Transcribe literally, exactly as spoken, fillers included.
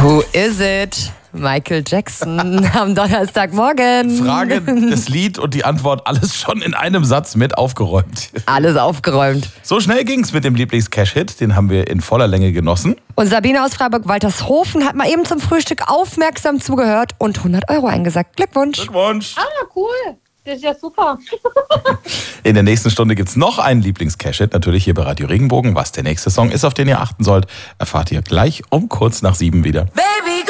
Who is it? Michael Jackson am Donnerstagmorgen. Frage, das Lied und die Antwort, alles schon in einem Satz mit aufgeräumt. Alles aufgeräumt. So schnell ging's mit dem Lieblings-Cash-Hit, den haben wir in voller Länge genossen. Und Sabine aus Freiburg-Waltershofen hat mal eben zum Frühstück aufmerksam zugehört und hundert Euro eingesagt. Glückwunsch. Glückwunsch. Ah, cool. Das ist ja super. In der nächsten Stunde gibt's noch einen Lieblings-Cash-Hit, natürlich hier bei Radio Regenbogen. Was der nächste Song ist, auf den ihr achten sollt, erfahrt ihr gleich um kurz nach sieben wieder. Baby.